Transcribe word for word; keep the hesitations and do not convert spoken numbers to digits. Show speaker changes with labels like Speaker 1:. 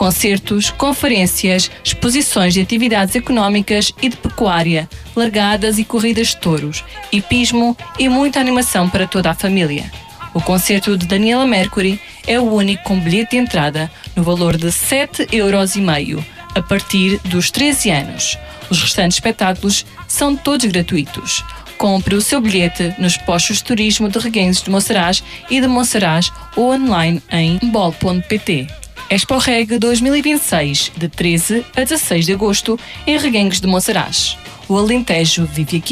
Speaker 1: concertos, conferências, exposições de atividades económicas e de pecuária, largadas e corridas de touros, hipismo e muita animação para toda a família. O concerto de Daniela Mercury é o único com bilhete de entrada no valor de sete euros e meio, a partir dos treze anos. Os restantes espetáculos são todos gratuitos. Compre o seu bilhete nos postos de turismo de Reguengos de Monsaraz e de Monsaraz ou online em bol ponto pt. Expo Reg dois mil e vinte e seis, de treze a dezasseis de agosto, em Reguengos de Monsaraz. O Alentejo vive aqui.